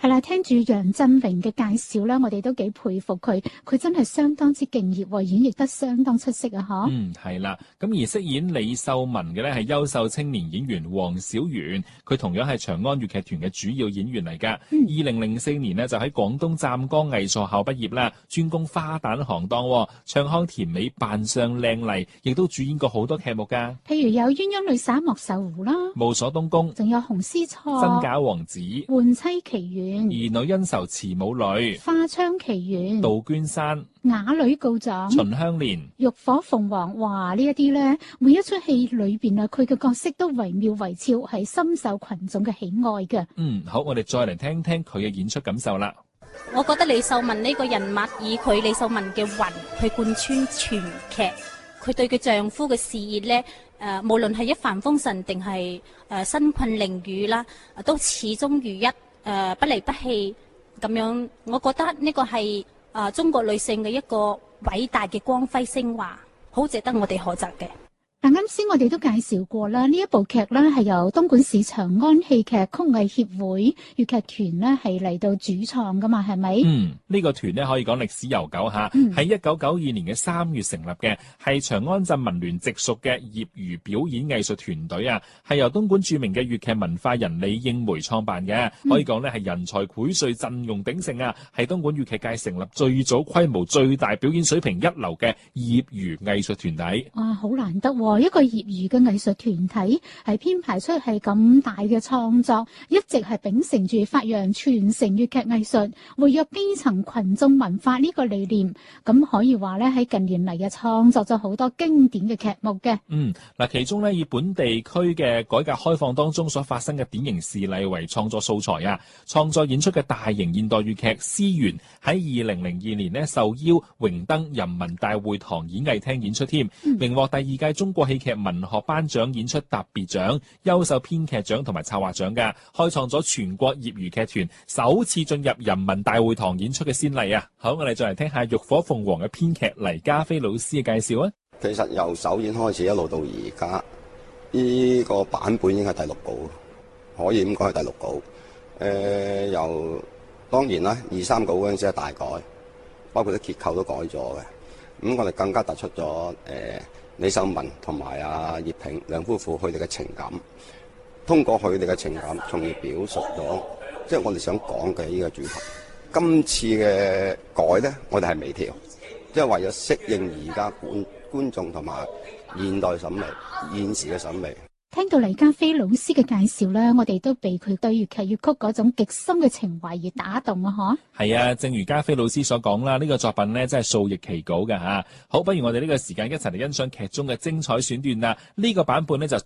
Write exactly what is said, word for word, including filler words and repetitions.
係啦，聽住楊振榮嘅介紹啦，我哋都幾佩服佢，佢真係相當之敬業，演繹得相當出色啊！嗬。 嗯，係啦。咁而飾演李秀文嘅咧係優秀青年演員黃小媛，佢同樣係長安粵劇團嘅主要演員嚟㗎。二零零四年呢，就喺廣東湛江藝術學校畢業啦，專攻花旦行當，唱腔甜美，扮相靚麗，亦都主演過好多劇目㗎。 譬如有鴛鴦女灑莫壽湖啦， 霧鎖東宮， 仲有紅絲錯， 真假王子， 換妻奇緣， 兒女恩仇慈母女， 花槍奇緣， 杜鵑山， 啞女告狀， 秦香蓮， 浴火鳳凰。哇！呢一啲咧，每一出戲裏邊啊，佢嘅角色都惟妙惟肖，係深受群眾嘅喜愛嘅。 嗯，好，我哋再嚟聽聽佢嘅演出感受啦。 我覺得李秀文呢個人物以佢李秀文嘅魂去貫穿全劇，佢對佢丈夫嘅事業咧，誒、呃，無論係一帆風順定係誒身困囹圄啦，都始終如一，誒、呃、不離不棄咁樣。我覺得呢個係誒、呃、中國女性嘅一個偉大嘅光輝昇華，好值得我哋學習嘅。 嗱，啱先我哋都介紹過啦，呢一部劇咧係由東莞市長安戲劇曲藝協會粵劇團咧係嚟到主創噶嘛，係咪？ 嗯，呢、這個團咧可以講歷史悠久吓，喺一九九二年嘅三月成立嘅，係長安鎮文聯直屬嘅業餘表演藝術團隊啊，係由東莞著名嘅粵劇文化人李應梅創辦嘅，可以講咧係人才薈萃、陣容鼎盛啊，係東莞粵劇界成立最早規模、最大表演水平一流嘅業餘藝術團體。 哇，好難得喎！一個業餘嘅藝術團體係編排出係咁大嘅創作，一直係秉承住發揚傳承粵劇藝術、活躍基層群眾文化呢個理念。咁可以話咧喺近年嚟嘅創作咗好多經典嘅劇目嘅。嗯， 嗱，其中咧以本地區嘅改革開放當中所發生嘅典型事例為創作素材啊，創作演出嘅大型現代粵劇《思源》喺二零零二年呢受邀榮登人民大會堂演藝廳演出添，榮獲第二屆中國戲劇文學頒獎演出特別獎、優秀編劇獎同埋策劃獎嘅，開創咗全國業餘劇團首次進入人民大會堂演出嘅先例啊！好，我哋再嚟聽下浴火鳳凰嘅編劇黎家飛老師嘅介紹啊！ 其實由首演開始一路到而家，呢個版本已經係第六稿，可以咁講係第六稿。誒、呃，由當然啦，二三稿嗰陣時係大改，包括啲結構都改咗嘅。咁我哋更加突出咗誒。呃李秀文同埋阿葉萍兩夫婦佢哋嘅情感，通過佢哋嘅情感，從而表述咗即係我哋想講嘅呢個主題。今次嘅改咧，我哋係微調，即係為咗適應而家觀觀眾同埋現代審美、現時嘅審美。 聽到黎家飛老師嘅介紹咧，我哋都被佢對粵劇粵曲嗰種極深嘅情懷而打動啊！嗬，係啊，正如家飛老師所講啦，呢、這個作品呢真係數易其稿㗎吓。好，不如我哋呢個時間一齊嚟欣賞劇中嘅精彩選段啦。呢、這個版本呢就